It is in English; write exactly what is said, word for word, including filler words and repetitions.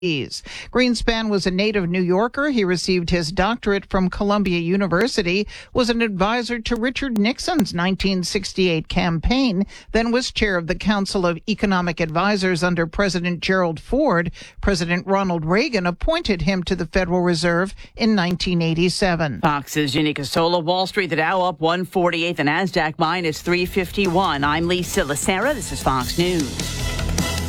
Greenspan was a native New Yorker. He received his doctorate from Columbia University, was an advisor to Richard Nixon's nineteen sixty-eight campaign, then was chair of the Council of Economic Advisors under President Gerald Ford. President Ronald Reagan appointed him to the Federal Reserve in nineteen eighty-seven. Fox's Janika Sola. Wall Street, the Dow up one forty-eight, the NASDAQ minus three fifty-one. I'm Lisa Lacera. This is Fox News.